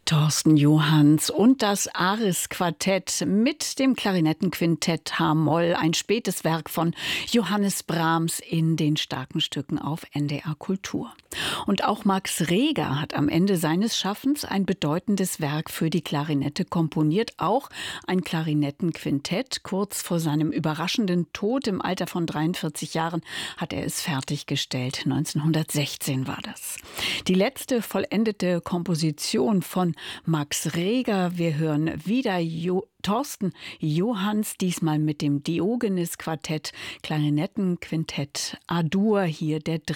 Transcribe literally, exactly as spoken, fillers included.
Thorsten Johanns und das Aris-Quartett mit dem Klarinettenquintett H-Moll, ein spätes Werk von Johannes Brahms in den starken Stücken auf N D R Kultur. Und auch Max Reger hat am Ende seines Schaffens ein bedeutendes Werk für die Klarinette komponiert, auch ein Klarinettenquintett. Kurz vor seinem überraschenden Tod im Alter von dreiundvierzig Jahren hat er es fertiggestellt. neunzehnhundertsechzehn war das. Die letzte vollendete Komposition von Max Reger. Wir hören wieder jo- Thorsten Johanns, diesmal mit dem Diogenes-Quartett, Klarinettenquintett A-Dur, hier der